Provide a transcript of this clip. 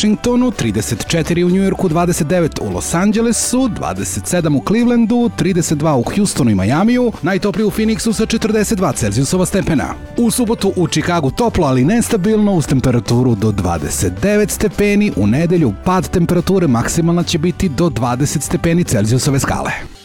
Washingtonu, 34 u New Yorku, 29 u Los Angelesu, 27 u Clevelandu, 32 u Houstonu i Majamiju, najtoplije u Phoenixu sa 42 Celzijusova stepena. U subotu u Chicagu toplo, ali nestabilno, uz temperaturu do 29 stepeni, u nedelju pad temperature maksimalna će biti do 20 stepeni Celzijusove skale.